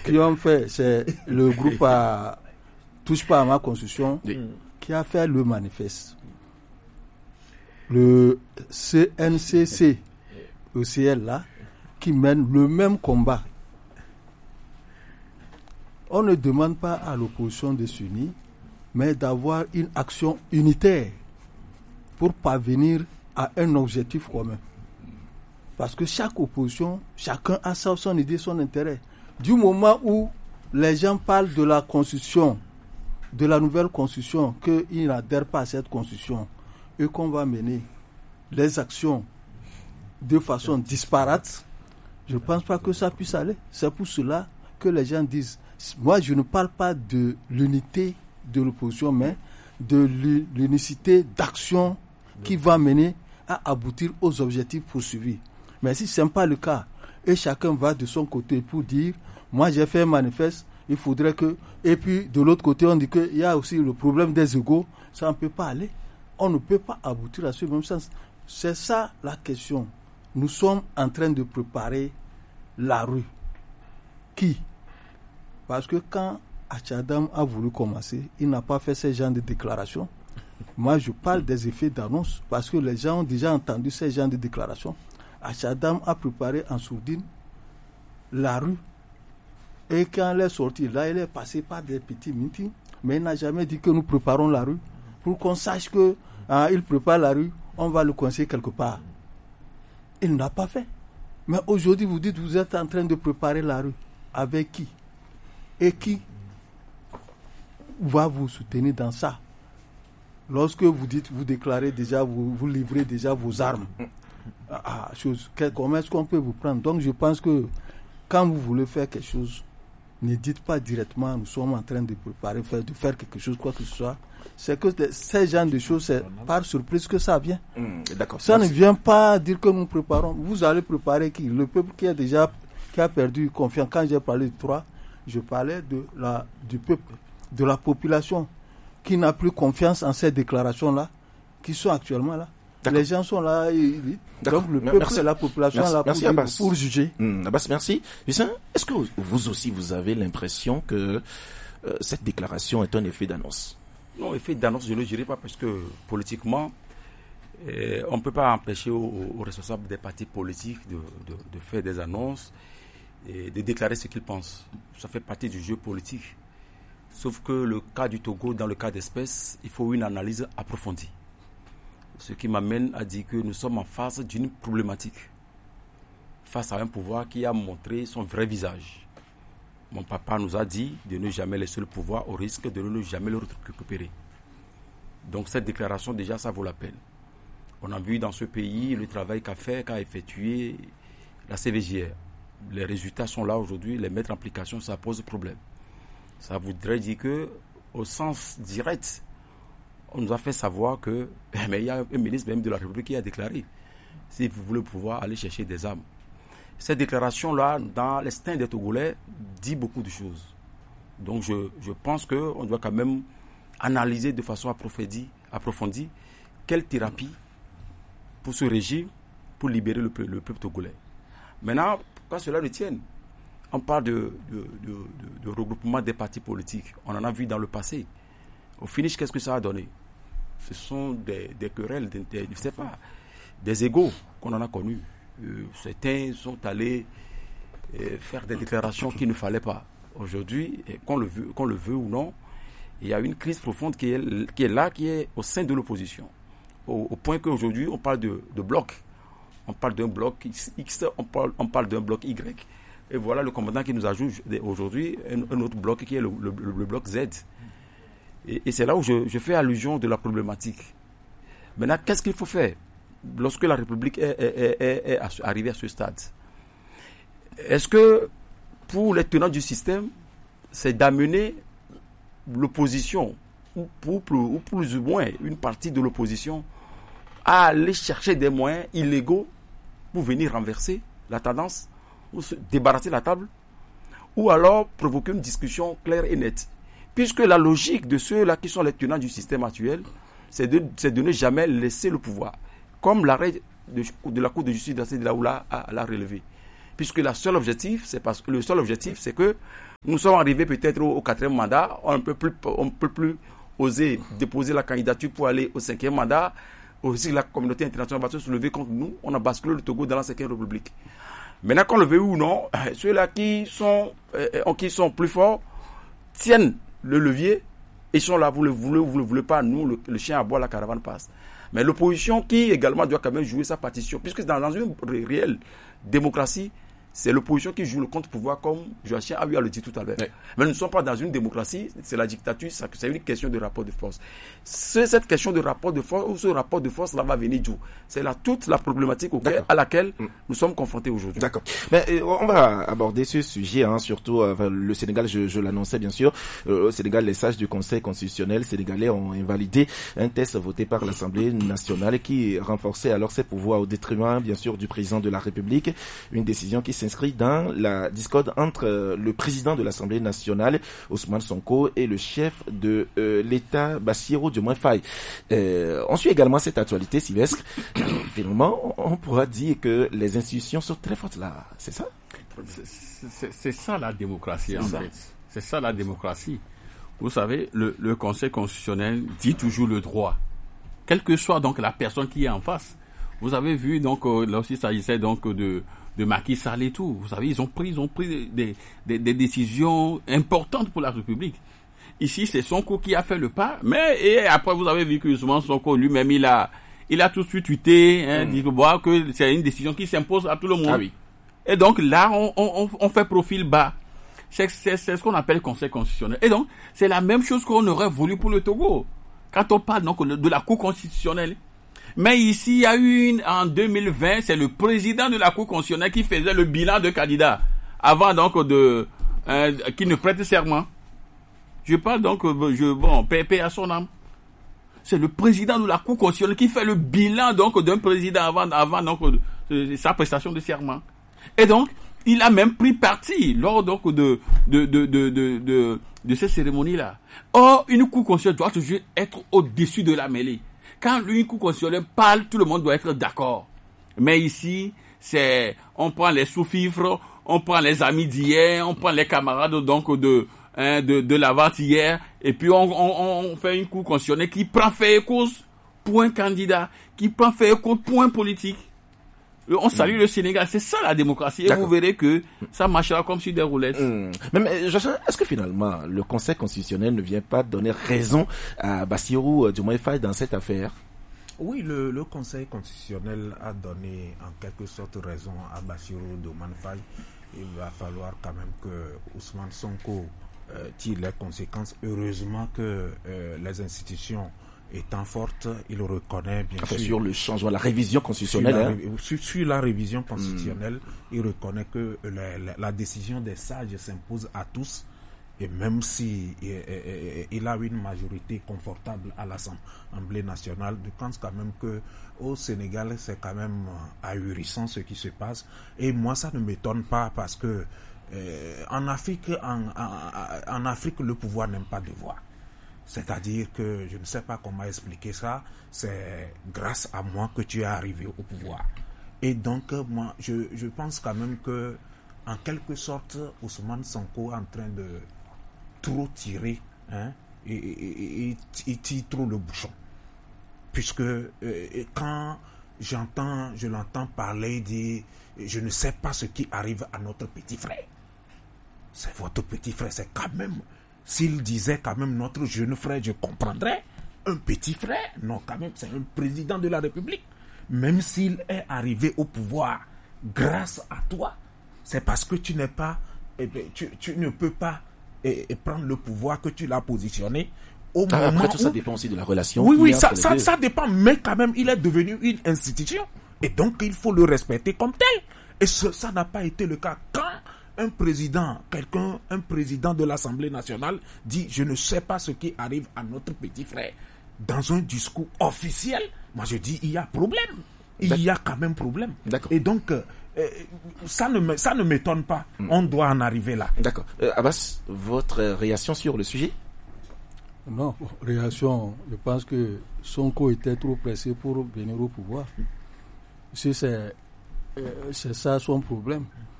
qui ont fait, c'est le groupe Touche pas à ma constitution qui a fait le manifeste. Le CNCC, le CL là, qui mène le même combat. On ne demande pas à l'opposition de s'unir, mais d'avoir une action unitaire pour parvenir à un objectif commun. Parce que chaque opposition, chacun a son idée, son intérêt. Du moment où les gens parlent de la constitution, de la nouvelle constitution, qu'ils n'adhèrent pas à cette constitution, et qu'on va mener les actions de façon disparate, je ne pense pas que ça puisse aller. C'est pour cela que les gens disent, moi je ne parle pas de l'unité de l'opposition, mais de l'unicité d'action qui va mener à aboutir aux objectifs poursuivis. Mais si ce n'est pas le cas, et chacun va de son côté pour dire, moi j'ai fait un manifeste, il faudrait que... Et puis de l'autre côté, on dit qu'il y a aussi le problème des égos, ça ne peut pas aller. On ne peut pas aboutir à ce même sens. C'est ça la question. Nous sommes en train de préparer la rue. Qui? Parce que quand Achadam a voulu commencer, il n'a pas fait ce genre de déclaration. Moi, je parle des effets d'annonce, parce que les gens ont déjà entendu ce genre de déclaration. Achadam a préparé en sourdine la rue. Et quand elle est sortie, là, elle est passée par des petits meetings, mais il n'a jamais dit que nous préparons la rue. Pour qu'on sache qu'il prépare la rue, on va le coincer quelque part. Il ne l'a pas fait. Mais aujourd'hui, vous dites, vous êtes en train de préparer la rue. Avec qui? Et qui va vous soutenir dans ça? Lorsque vous dites, vous déclarez déjà, vous livrez déjà vos armes. Comment est-ce qu'on peut vous prendre? Donc je pense que quand vous voulez faire quelque chose, ne dites pas directement, nous sommes en train de préparer, de faire quelque chose, quoi que ce soit. C'est que ces genres de choses, c'est par surprise que ça vient. D'accord. Ça ne vient pas dire que nous préparons. Vous allez préparer qui? Le peuple qui a perdu confiance. Quand j'ai parlé de 3, je parlais du peuple, de la population qui n'a plus confiance en ces déclarations-là, qui sont actuellement là. D'accord. Les gens sont là, donc le peuple et la population là pour juger. Abbas, merci. Lucien, est-ce que vous aussi vous avez l'impression que cette déclaration est un effet d'annonce? Non, effet d'annonce, je ne le dirais pas, parce que politiquement, on ne peut pas empêcher aux responsables des partis politiques de faire des annonces et de déclarer ce qu'ils pensent. Ça fait partie du jeu politique. Sauf que le cas du Togo, dans le cas d'espèce, il faut une analyse approfondie. Ce qui m'amène à dire que nous sommes en face d'une problématique, face à un pouvoir qui a montré son vrai visage. Mon papa nous a dit de ne jamais laisser le pouvoir au risque de ne jamais le récupérer. Donc cette déclaration, déjà, ça vaut la peine. On a vu dans ce pays le travail qu'a effectué la CVJR. Les résultats sont là aujourd'hui, les mettre en application, ça pose problème. Ça voudrait dire que, au sens direct, on nous a fait savoir que mais il y a un ministre même de la République qui a déclaré, si vous voulez pouvoir aller chercher des armes. Cette déclaration-là, dans l'instinct des Togolais, dit beaucoup de choses. Donc je pense qu'on doit quand même analyser de façon approfondie quelle thérapie pour ce régime, pour libérer le peuple togolais. Maintenant, quand cela ne tienne, on parle de regroupement des partis politiques. On en a vu dans le passé. Au finish, qu'est-ce que ça a donné? Ce sont des querelles, je ne sais pas, des égos qu'on en a connus. Certains sont allés faire des déclarations qu'il ne fallait pas. Aujourd'hui, qu'on le veut ou non, il y a une crise profonde qui est là, qui est au sein de l'opposition. Au point qu'aujourd'hui, on parle de bloc. On parle d'un bloc X, on parle d'un bloc Y. Et voilà le commandant qui nous ajoute aujourd'hui un autre bloc qui est le bloc Z. Et c'est là où je fais allusion de la problématique. Maintenant, qu'est-ce qu'il faut faire lorsque la République est arrivée à ce stade? Est-ce que pour les tenants du système, c'est d'amener l'opposition, ou plus ou moins une partie de l'opposition, à aller chercher des moyens illégaux pour venir renverser la tendance, ou se débarrasser la table, ou alors provoquer une discussion claire et nette? Puisque la logique de ceux-là qui sont les tenants du système actuel, c'est de ne jamais laisser le pouvoir. Comme l'arrêt de la Cour de justice d'Assé de Laoula l'a relevé. Puisque le seul objectif, c'est que Nous sommes arrivés peut-être au 4e mandat, on ne peut plus oser déposer la candidature pour aller au 5e mandat. Aussi, la communauté internationale va se soulever contre nous. On a basculé le Togo dans la 5e République. Maintenant, qu'on le veuille ou non, ceux-là qui sont plus forts tiennent le levier et sont là. Vous ne le voulez pas, nous, le chien aboie, la caravane passe. Mais l'opposition qui également doit quand même jouer sa partition, puisque dans une réelle démocratie, c'est l'opposition qui joue le contre-pouvoir, comme Joachim a eu à le dire tout à l'heure. Oui. Mais nous ne sommes pas dans une démocratie, c'est la dictature, c'est une question de rapport de force. Cette question de rapport de force, ou ce rapport de force, là va venir d'où? C'est là toute la problématique à laquelle nous sommes confrontés aujourd'hui. D'accord. Mais on va aborder ce sujet, surtout le Sénégal, je l'annonçais bien sûr. Au Sénégal, les sages du Conseil constitutionnel sénégalais ont invalidé un texte voté par l'Assemblée nationale qui renforçait alors ses pouvoirs au détriment, bien sûr, du président de la République. Une décision qui s'inscrit dans la discorde entre le président de l'Assemblée nationale, Ousmane Sonko, et le chef de l'État, Bassirou Diomaye Faye. On suit également cette actualité, Sylvestre. Finalement, on pourra dire que les institutions sont très fortes là, c'est ça? C'est ça la démocratie, en fait. C'est ça la démocratie. Vous savez, le Conseil constitutionnel dit toujours le droit, quelle que soit donc la personne qui est en face. Vous avez vu, donc, là aussi, il s'agissait donc de Macky Sall et tout. Vous savez, ils ont pris des décisions importantes pour la République. Ici, c'est Sonko qui a fait le pas, et après, vous avez vu que souvent Sonko lui-même, il a tout de suite tweeté, dit que c'est une décision qui s'impose à tout le monde. Ah oui. Et donc, là, on fait profil bas. C'est ce qu'on appelle Conseil constitutionnel. Et donc, c'est la même chose qu'on aurait voulu pour le Togo. Quand on parle donc de la Cour constitutionnelle. Mais ici, il y a eu en 2020, c'est le président de la Cour constitutionnelle qui faisait le bilan de candidat avant donc qui ne prête serment. Je parle donc, paix à son âme. C'est le président de la Cour constitutionnelle qui fait le bilan donc d'un président avant donc sa prestation de serment. Et donc, il a même pris parti lors donc de ces cérémonies-là. Or, une Cour constitutionnelle doit toujours être au-dessus de la mêlée. Quand une Cour constitutionnelle parle, tout le monde doit être d'accord. Mais ici, on prend les sous-fifres, on prend les amis d'hier, on prend les camarades donc de l'avant-hier, et puis on fait une Cour constitutionnelle qui prend fait et cause pour un candidat, qui prend fait et cause pour un politique. On salue le Sénégal, c'est ça la démocratie, et vous verrez que ça marchera comme sur des roulettes. Mais Joachim, est-ce que finalement le Conseil constitutionnel ne vient pas donner raison à Bassirou Diomaye Faye dans cette affaire? Oui, le Conseil constitutionnel a donné en quelque sorte raison à Bassirou Diomaye Faye. Il va falloir quand même que Ousmane Sonko tire les conséquences. Heureusement que les institutions étant forte, il reconnaît bien sûr sur le changement, la révision constitutionnelle. Sur la révision constitutionnelle, il reconnaît que la décision des sages s'impose à tous, et même si il a une majorité confortable à l'Assemblée nationale, je pense quand même que au Sénégal c'est quand même ahurissant ce qui se passe, et moi ça ne m'étonne pas parce que en Afrique le pouvoir n'aime pas de voix. C'est-à-dire que, je ne sais pas comment expliquer ça, c'est grâce à moi que tu es arrivé au pouvoir. Et donc, moi, je pense quand même que, en quelque sorte, Ousmane Sonko est en train de trop tirer, et tire trop le bouchon. Puisque, quand je l'entends parler, dire, je ne sais pas ce qui arrive à notre petit frère. C'est votre petit frère, c'est quand même... S'il disait quand même notre jeune frère, je comprendrais. Un petit frère, non, quand même, c'est un président de la République. Même s'il est arrivé au pouvoir grâce à toi, c'est parce que tu n'es pas, tu ne peux pas prendre le pouvoir que tu l'as positionné. Après tout, ça dépend aussi de la relation. Oui, ça dépend, mais quand même, il est devenu une institution. Et donc, il faut le respecter comme tel. Et ça n'a pas été le cas. Quand un président de l'Assemblée nationale dit « Je ne sais pas ce qui arrive à notre petit frère » dans un discours officiel, moi je dis il y a problème. Il y a quand même problème. D'accord. Et donc, ça ne m'étonne pas. On doit en arriver là. D'accord. Abbas, votre réaction sur le sujet? Non, réaction, je pense que Sonko était trop pressé pour venir au pouvoir. C'est ça son problème.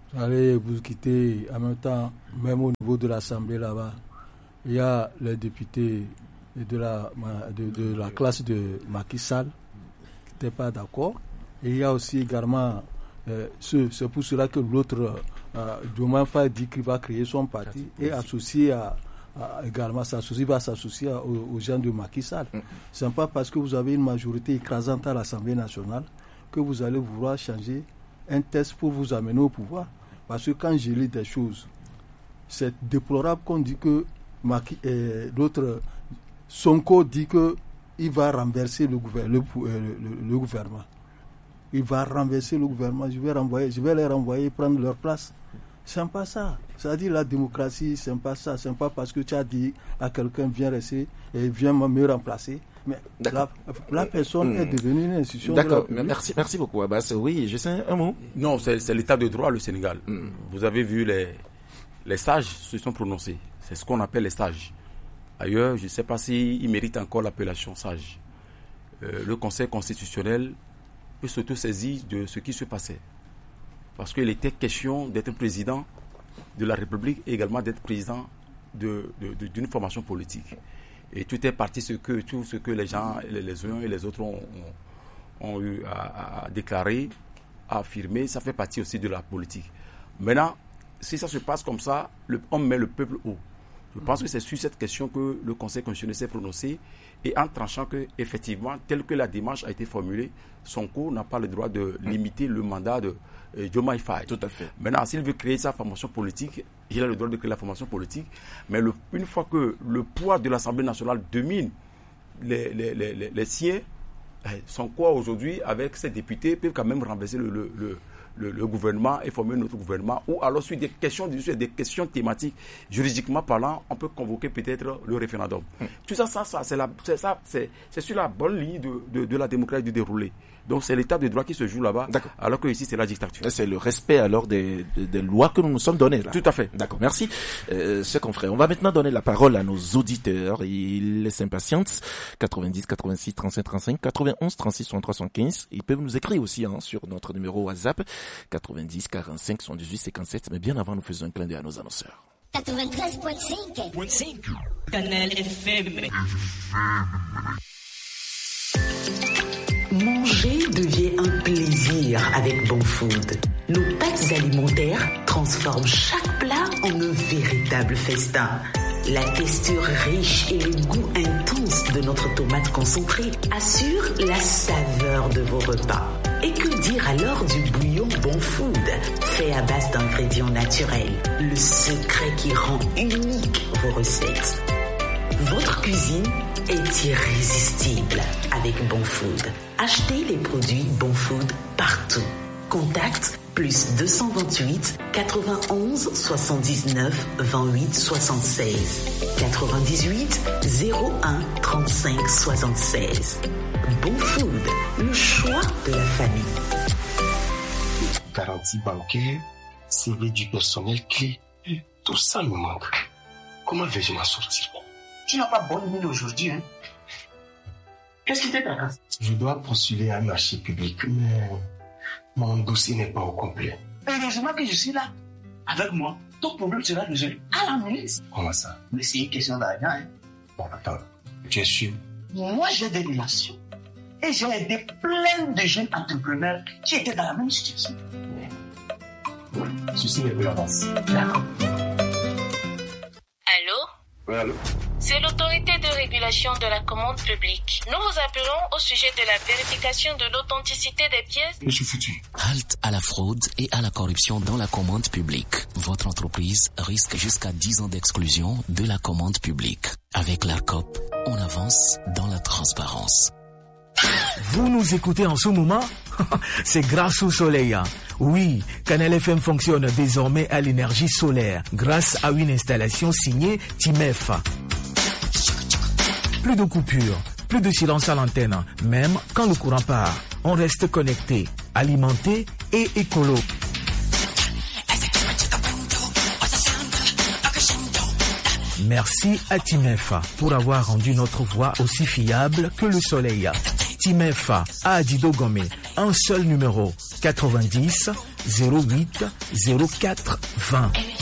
Allez vous quitter en même temps, même au niveau de l'Assemblée là-bas, il y a les députés de la classe de Macky Sall qui n'étaient pas d'accord. Et il y a aussi également, c'est pour cela que l'autre, Diomaye Faye, dit qu'il va créer son parti et associer également va s'associer aux gens de Macky Sall. Ce n'est pas parce que vous avez une majorité écrasante à l'Assemblée nationale que vous allez vouloir changer un texte pour vous amener au pouvoir. Parce que quand je lis des choses, c'est déplorable qu'on dit que l'autre Sonko dit qu'il va renverser le gouvernement. Il va renverser le gouvernement, je vais les renvoyer prendre leur place. C'est pas ça. C'est-à-dire la démocratie, c'est pas ça. C'est pas parce que tu as dit à quelqu'un viens rester et viens me remplacer. Mais la personne est devenue une institution. D'accord, merci beaucoup Abbas. Oui, je sais un mot. Non, c'est l'état de droit le Sénégal. Vous avez vu les sages se sont prononcés. C'est ce qu'on appelle les sages. Ailleurs, je ne sais pas s'ils méritent encore l'appellation sage. Le Conseil constitutionnel peut s'auto-saisir de ce qui se passait. Parce qu'il était question d'être président de la République et également d'être président d'une formation politique. Et tout est parti tout ce que les gens, les uns et les autres ont eu à déclarer, à affirmer, ça fait partie aussi de la politique. Maintenant, si ça se passe comme ça, on met le peuple haut. Je pense que c'est sur cette question que le Conseil constitutionnel s'est prononcé et en tranchant que, effectivement, tel que la démarche a été formulée, Sonko n'a pas le droit de limiter le mandat de Diomaye Faye. Tout à fait. Maintenant, s'il veut créer sa formation politique, il a le droit de créer la formation politique, mais une fois que le poids de l'Assemblée nationale domine les siens, Sonko aujourd'hui, avec ses députés, peut quand même renverser le gouvernement et former notre gouvernement, ou alors sur des questions thématiques, juridiquement parlant, on peut convoquer peut-être le référendum. Tout ça c'est sur la bonne ligne de la démocratie du déroulé. Donc c'est l'état de droit qui se joue là-bas, alors que ici c'est la dictature. C'est le respect alors des lois que nous nous sommes données là. Tout à fait. D'accord, merci. Ce qu'on ferait, on va maintenant donner la parole à nos auditeurs. Ils s'impatientent. 90 86 35 35 91 36 63 75. Ils peuvent nous écrire aussi sur notre numéro WhatsApp 90 45 78 57. Mais bien avant, nous faisons un clin d'œil à nos annonceurs. 93.5 Canal FM. Manger devient un plaisir avec Bon Food. Nos pâtes alimentaires transforment chaque plat en un véritable festin. La texture riche et le goût intense de notre tomate concentrée assurent la saveur de vos repas. Et que dire alors du bouillon Bon Food, fait à base d'ingrédients naturels, le secret qui rend unique vos recettes. Votre cuisine est irrésistible avec Bon Food. Achetez les produits Bon Food partout. Contact +228 91 79 28 76 98 01 35 76. Bon Food, le choix de la famille. Garantie bancaire, CV du personnel clé. Tout ça me manque. Comment vais-je m'en sortir? Tu n'as pas bonne mine aujourd'hui, hein? Qu'est-ce qui t'intéresse? Je dois postuler à un marché public, mais mon dossier n'est pas au complet. Heureusement que je suis là. Avec moi, ton problème sera résolu à la minute. Comment ça? Mais c'est une question d'argent, hein? Bon, attends, tu es sûr? Moi, j'ai des relations. Et j'ai aidé plein de jeunes entrepreneurs qui étaient dans la même situation. Ceci n'est plus avance. D'accord. Allô? Oui, allô? C'est l'autorité de régulation de la commande publique. Nous vous appelons au sujet de la vérification de l'authenticité des pièces. Je suis foutu. Halte à la fraude et à la corruption dans la commande publique. Votre entreprise risque jusqu'à 10 ans d'exclusion de la commande publique. Avec l'ARCOP, on avance dans la transparence. Vous nous écoutez en ce moment? C'est grâce au soleil. Oui, Canal FM fonctionne désormais à l'énergie solaire grâce à une installation signée TIMEF. Plus de coupures, plus de silence à l'antenne, même quand le courant part. On reste connecté, alimenté et écolo. Merci à TIMEF pour avoir rendu notre voix aussi fiable que le soleil. TIMEF à Adido Gomé, un seul numéro, 90 08 04 20.